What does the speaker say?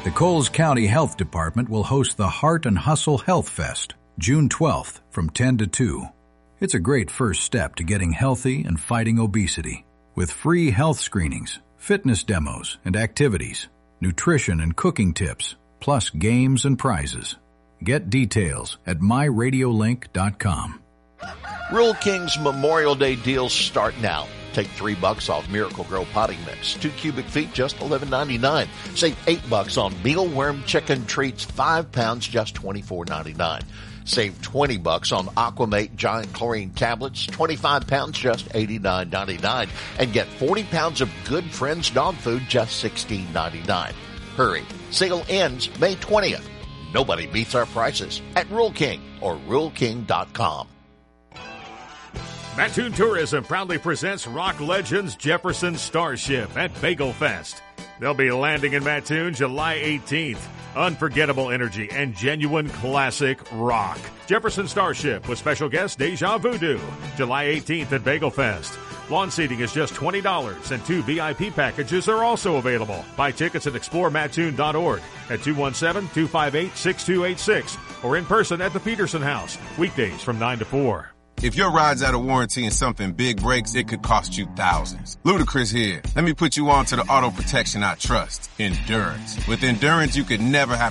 The Coles County Health Department will host the Heart and Hustle Health Fest, June 12th from 10 to 2. It's a great first step to getting healthy and fighting obesity, with free health screenings, fitness demos and activities, nutrition and cooking tips, plus games and prizes. Get details at myradiolink.com. Rural King's Memorial Day deals start now. Take $3 off Miracle Grow potting mix. 2 cubic feet, just $11.99. Save $8 on mealworm chicken treats, 5 pounds, just $24.99. Save $20 on Aquamate giant chlorine tablets, 25 pounds, just $89.99. And get 40 pounds of Good Friends dog food, just $16.99. Hurry. Sale ends May 20th. Nobody beats our prices at Rural King or RuralKing.com. Mattoon Tourism proudly presents rock legends Jefferson Starship at Bagel Fest. They'll be landing in Mattoon July 18th. Unforgettable energy and genuine classic rock. Jefferson Starship with special guest Deja Voodoo. July 18th at Bagel Fest. Lawn seating is just $20 and 2 VIP packages are also available. Buy tickets at exploremattoon.org at 217-258-6286 or in person at the Peterson House. Weekdays from 9 to 4. If your ride's out of warranty and something big breaks, it could cost you thousands. Ludacris here. Let me put you on to the auto protection I trust. Endurance. With Endurance, you could never have